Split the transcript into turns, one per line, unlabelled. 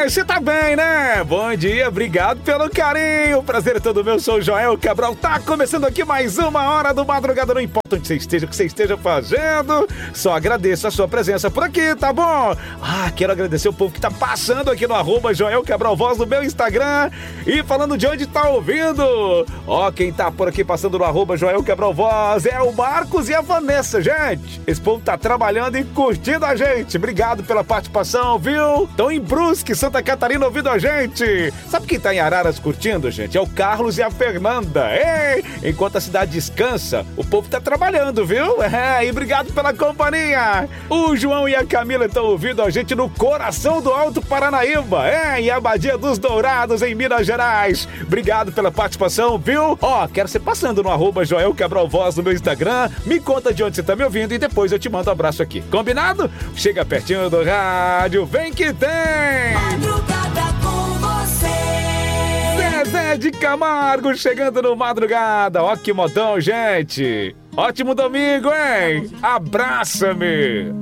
mas você tá bem, né? Bom dia, obrigado pelo carinho. Prazer é todo meu, sou o Joel Cabral. Tá começando aqui mais uma hora do Madrugada. Não importa onde você esteja, o que você esteja fazendo, só agradeço a sua presença por aqui, tá bom? Quero agradecer o povo que tá passando aqui no @Joel Cabral Voz no meu Instagram e falando de onde tá ouvindo. Quem tá por aqui passando no @Joel Cabral Voz é o Marcos e a Vanessa, gente. Esse povo tá trabalhando e curtindo a gente. Obrigado pela participação, viu? Estão em Brusque, Santa Catarina, ouvindo a gente. Sabe quem tá em Araras curtindo, gente? É o Carlos e a Fernanda. Ei, enquanto a cidade descansa, o povo tá trabalhando, viu? E obrigado pela companhia. O João e a Camila estão ouvindo a gente no coração do Alto Paranaíba, em Abadia dos Dourados, em Minas Gerais. Obrigado pela participação, viu? Quero ser passando no @Joel Cabral Voz no meu Instagram. Me conta de onde você tá me ouvindo e depois eu te mando um abraço aqui. Combinado? Chega pertinho do rádio, vem que tem!
Madrugada com você.
Zezé de Camargo chegando no Madrugada. Que modão, gente. Ótimo domingo, hein? Abraça-me.